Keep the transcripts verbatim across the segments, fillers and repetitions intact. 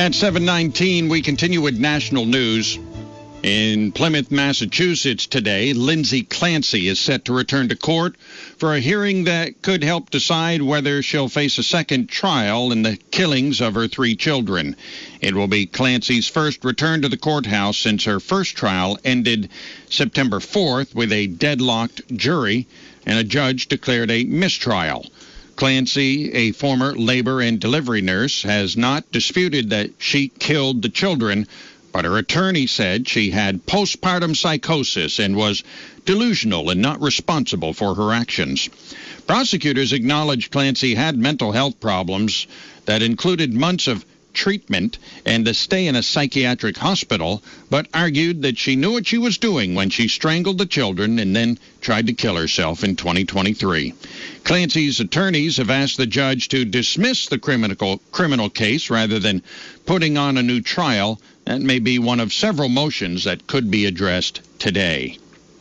At seven nineteen, we continue with national news. In Plymouth, Massachusetts today, Lindsay Clancy is set to return to court for a hearing that could help decide whether she'll face a second trial in the killings of her three children. It will be Clancy's first return to the courthouse since her first trial ended September fourth with a deadlocked jury and a judge declared a mistrial. Clancy, a former labor and delivery nurse, has not disputed that she killed the children, but her attorney said she had postpartum psychosis and was delusional and not responsible for her actions. Prosecutors acknowledged Clancy had mental health problems that included months of treatment and a stay in a psychiatric hospital, but argued that she knew what she was doing when she strangled the children and then tried to kill herself in twenty twenty-three. Clancy's attorneys have asked the judge to dismiss the criminal criminal case rather than putting on a new trial. That may be one of several motions that could be addressed today.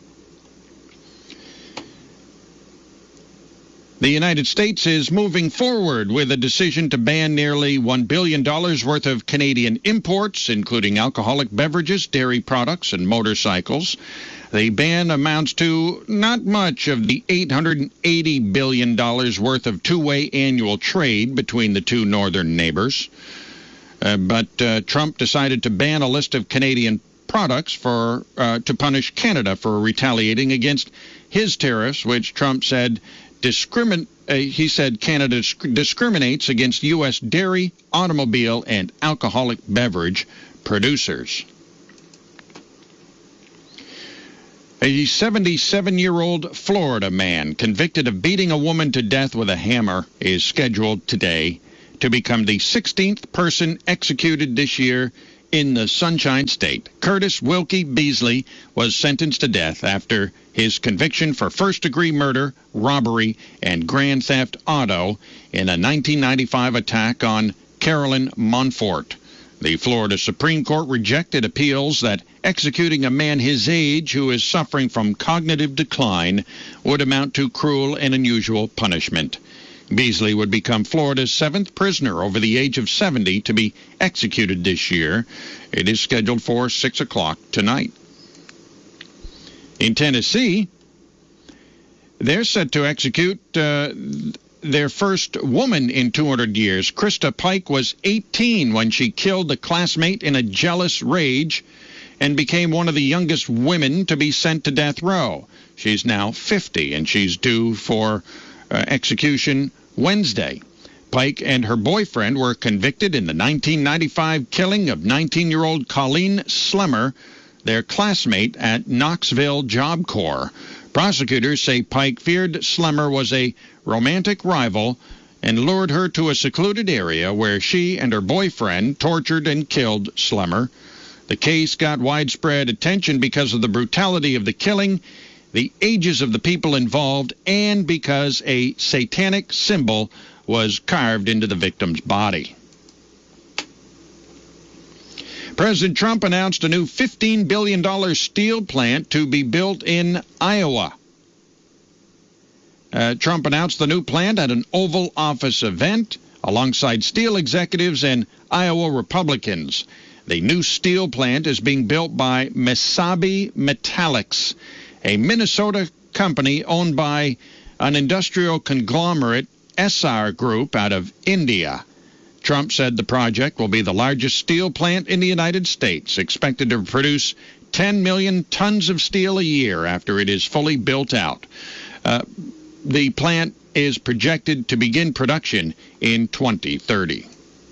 The United States is moving forward with a decision to ban nearly one billion dollars worth of Canadian imports, including alcoholic beverages, dairy products, and motorcycles. The ban amounts to not much of the eight hundred eighty billion dollars worth of two-way annual trade between the two northern neighbors. Uh, but uh, Trump decided to ban a list of Canadian products for uh, to punish Canada for retaliating against his tariffs, which Trump said discrimin- uh, he said Canada disc- discriminates against U S dairy, automobile, and alcoholic beverage producers. A seventy-seven-year-old Florida man convicted of beating a woman to death with a hammer is scheduled today to become the sixteenth person executed this year in the Sunshine State. Curtis Wilkie Beasley was sentenced to death after his conviction for first-degree murder, robbery, and grand theft auto in a nineteen ninety-five attack on Carolyn Monfort. The Florida Supreme Court rejected appeals that executing a man his age who is suffering from cognitive decline would amount to cruel and unusual punishment. Beasley would become Florida's seventh prisoner over the age of seventy to be executed this year. It is scheduled for six o'clock tonight. In Tennessee, they're set to execute uh, their first woman in two hundred years. Krista Pike was eighteen when she killed a classmate in a jealous rage and became one of the youngest women to be sent to death row. She's now fifty, and she's due for Uh, execution Wednesday. Pike and her boyfriend were convicted in the nineteen ninety-five killing of nineteen-year-old Colleen Slemmer, their classmate at Knoxville Job Corps. Prosecutors say Pike feared Slemmer was a romantic rival and lured her to a secluded area where she and her boyfriend tortured and killed Slemmer. The case got widespread attention because of the brutality of the killing, the ages of the people involved, and because a satanic symbol was carved into the victim's body. President Trump announced a new fifteen billion dollars steel plant to be built in Iowa. Uh, Trump announced the new plant at an Oval Office event alongside steel executives and Iowa Republicans. The new steel plant is being built by Mesabi Metallics, a Minnesota company owned by an industrial conglomerate, S R Group, out of India. Trump said the project will be the largest steel plant in the United States, expected to produce ten million tons of steel a year after it is fully built out. Uh, the plant is projected to begin production in twenty thirty.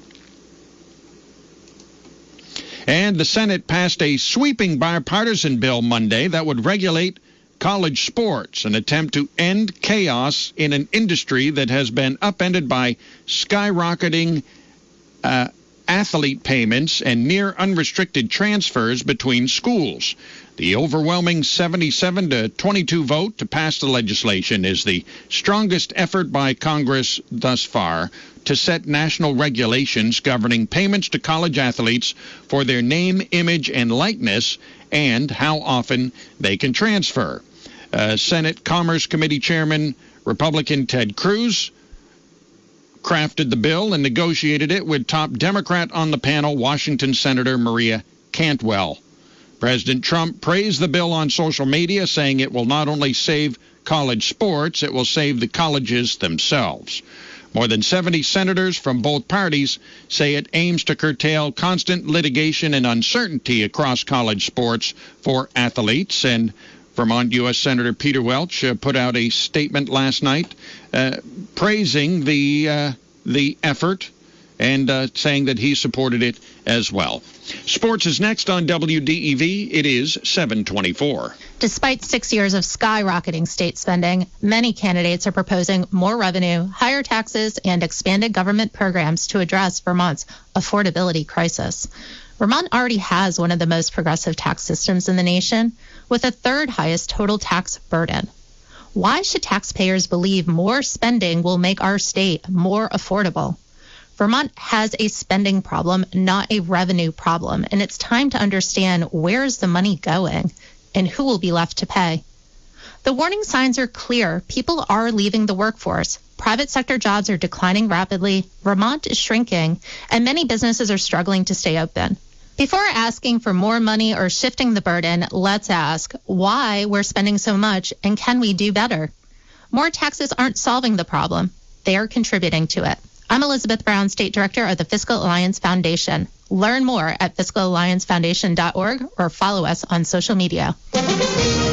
And the Senate passed a sweeping bipartisan bill Monday that would regulate college sports, an attempt to end chaos in an industry that has been upended by skyrocketing uh, athlete payments and near unrestricted transfers between schools. The overwhelming seventy-seven to twenty-two vote to pass the legislation is the strongest effort by Congress thus far to set national regulations governing payments to college athletes for their name, image, and likeness, and how often they can transfer. Uh, Senate Commerce Committee Chairman Republican Ted Cruz crafted the bill and negotiated it with top Democrat on the panel, Washington Senator Maria Cantwell. President Trump praised the bill on social media, saying it will not only save college sports, it will save the colleges themselves. More than seventy senators from both parties say it aims to curtail constant litigation and uncertainty across college sports for athletes. And Vermont U S Senator Peter Welch uh, put out a statement last night uh, praising the uh, the effort and uh, saying that he supported it as well. Sports is next on W D E V. It is seven twenty-four. Despite six years of skyrocketing state spending, many candidates are proposing more revenue, higher taxes, and expanded government programs to address Vermont's affordability crisis. Vermont already has one of the most progressive tax systems in the nation, with the third highest total tax burden. Why should taxpayers believe more spending will make our state more affordable? Vermont has a spending problem, not a revenue problem, and it's time to understand where's the money going and who will be left to pay. The warning signs are clear. People are leaving the workforce. Private sector jobs are declining rapidly. Vermont is shrinking, and many businesses are struggling to stay open. Before asking for more money or shifting the burden, let's ask why we're spending so much and can we do better? More taxes aren't solving the problem. They are contributing to it. I'm Elizabeth Brown, State Director of the Fiscal Alliance Foundation. Learn more at fiscal alliance foundation dot org or follow us on social media.